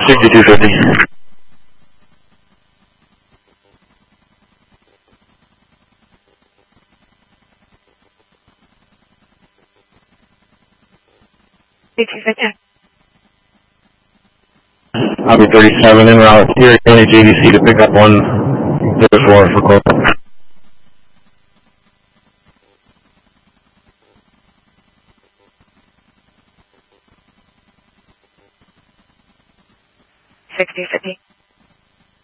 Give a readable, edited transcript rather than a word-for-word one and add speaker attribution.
Speaker 1: 6250. Copy 37 en route here, County JDC to pick up 104 for call.
Speaker 2: $60.50.